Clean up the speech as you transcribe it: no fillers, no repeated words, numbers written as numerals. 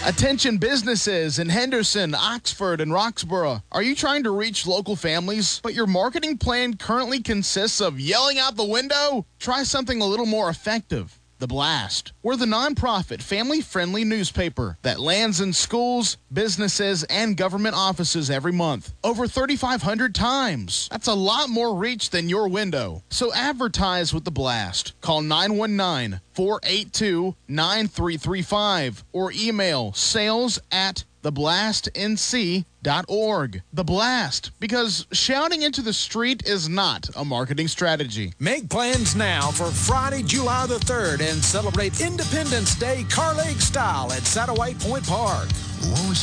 Attention businesses in Henderson, Oxford, and Roxborough. Are you trying to reach local families, but your marketing plan currently consists of yelling out the window? Try something a little more effective. The Blast. We're the nonprofit, family-friendly newspaper that lands in schools, businesses, and government offices every month. Over 3,500 times. That's a lot more reach than your window. So advertise with The Blast. Call 919-482-9335 or email sales@theblastnc.org. The Blast, because shouting into the street is not a marketing strategy. Make plans now for Friday, July the 3rd and celebrate Independence Day Car Lake style at Satterwhite Point Park. What was